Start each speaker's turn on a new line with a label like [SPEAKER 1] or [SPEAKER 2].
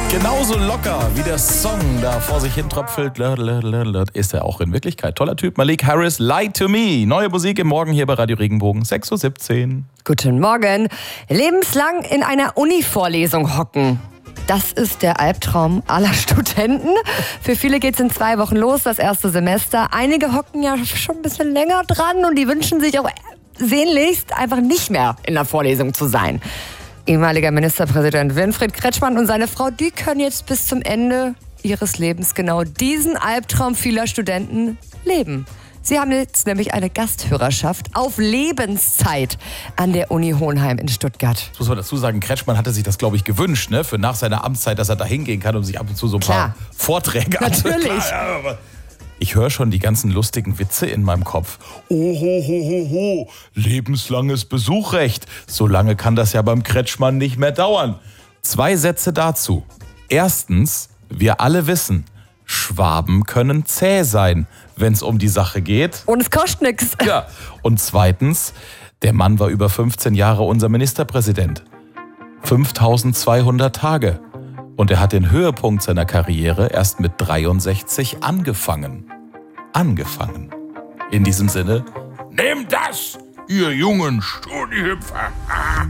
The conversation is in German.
[SPEAKER 1] Genauso locker wie der Song da vor sich hin tröpfelt, ist er auch in Wirklichkeit. Toller Typ, Malik Harris, Lie to Me. Neue Musik im Morgen hier bei Radio Regenbogen, 6:17 Uhr.
[SPEAKER 2] Guten Morgen. Lebenslang in einer Uni-Vorlesung hocken. Das ist der Albtraum aller Studenten. Für viele geht es in 2 Wochen los, das erste Semester. Einige hocken ja schon ein bisschen länger dran und die wünschen sich auch sehnlichst einfach nicht mehr in der Vorlesung zu sein. Ehemaliger Ministerpräsident Winfried Kretschmann und seine Frau, die können jetzt bis zum Ende ihres Lebens genau diesen Albtraum vieler Studenten leben. Sie haben jetzt nämlich eine Gasthörerschaft auf Lebenszeit an der Uni Hohenheim in Stuttgart.
[SPEAKER 1] Das muss man dazu sagen, Kretschmann hatte sich das, glaube ich, gewünscht, ne? Für nach seiner Amtszeit, dass er da hingehen kann und sich ab und zu so ein paar Vorträge anhört.
[SPEAKER 2] Natürlich.
[SPEAKER 1] Ich höre schon die ganzen lustigen Witze in meinem Kopf. Oh, lebenslanges Besuchrecht. So lange kann das ja beim Kretschmann nicht mehr dauern. 2 Sätze dazu. Erstens, wir alle wissen, Schwaben können zäh sein, wenn es um die Sache geht.
[SPEAKER 2] Und es kostet nichts.
[SPEAKER 1] Ja. Und zweitens, der Mann war über 15 Jahre unser Ministerpräsident. 5200 Tage. Und er hat den Höhepunkt seiner Karriere erst mit 63 angefangen. In diesem Sinne, nehmt das, ihr jungen Studihüpfer.